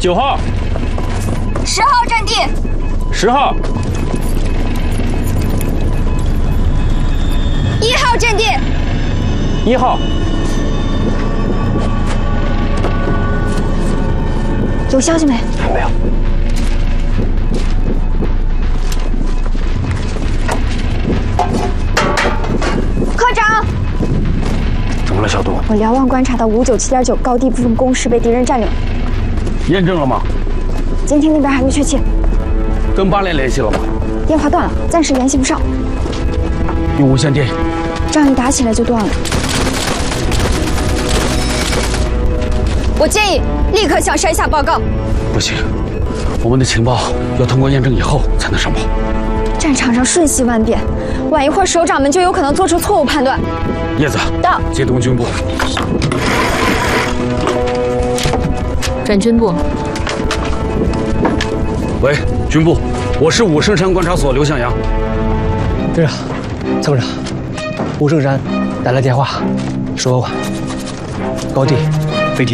9号。 10号阵地。 10号。 1号阵地。 1号。 有消息没？ 还没有。 科长， 怎么了，小杜？ 我瞭望观察到597.9高地部分工事被敌人占领， 验证了吗？ 监听那边还没确切。 跟8连联系了吗？ 电话断了，暂时联系不上。 用无线电。 仗一打起来就断了。我建议立刻向山下报告。 不行，我们的情报要通过验证以后才能上报。 战场上瞬息万变，晚一会儿首长们就有可能做出错误判断。 叶子， 到， 接通军部。 转军部。 喂，军部，我是武圣山观察所刘向阳。 队长，参谋长，武圣山打来电话，说高地